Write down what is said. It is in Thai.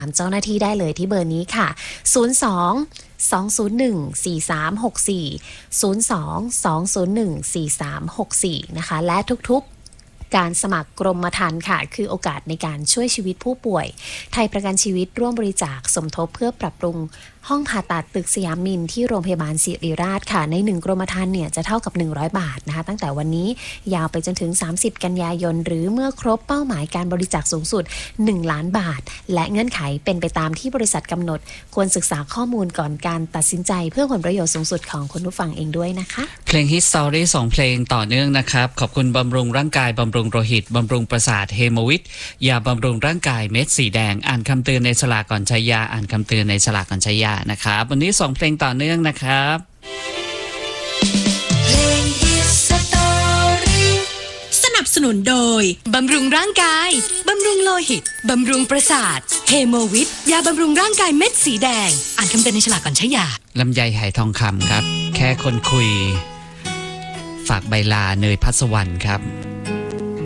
เจ้าหน้าที่ได้เลยที่เบอร์นี้ค่ะ 02 201 4364 02 201 4364 นะคะและทุกๆการสมัครกรมธรรม์ค่ะคือโอกาสในการช่วยชีวิตผู้ป่วยไทยประกันชีวิตร่วมบริจาคสมทบเพื่อปรับปรุงห้องผ่าตัดตึกสยามมินที่โรงพยาบาลศิริราชค่ะใน1กรมธรรม์เนี่ยจะเท่ากับ100บาทนะคะตั้งแต่วันนี้ยาวไปจนถึง30กันยายนหรือเมื่อครบเป้าหมายการบริจาคสูงสุด1ล้านบาทและเงื่อนไขเป็นไปตามที่บริษัทกำหนดควรศึกษาข้อมูลก่อนการตัดสินใจเพื่อผลประโยชน์สูงสุดของคุณผู้ฟังเองด้วยนะคะเพลงฮิตสตอรี่2เพลงต่อเนื่องนะครับขอบคุณบำรุงร่างกายบำรุงโลหิตบำรุงประสาทเฮโมวิทยาบำรุงร่างกายเม็ดสีแดงอ่านคำเตือนในฉลากก่อนใช้ยาอ่านคำเตือนในฉลากก่อนใช้ยานะครับวันนี้2เพลงต่อเนื่องนะครับเพลงฮิตสตอรี่สนับสนุนโดยบำรุงร่างกายบำรุงโลหิตบำรุงประสาทเฮโมวิทยาบำรุงร่างกายเม็ดสีแดงอ่านคำเตือนในฉลากก่อนใช้ยาลำไยไหทองคำครับแค่คนคุยฝากใบลาเนยพัสวรรณครับ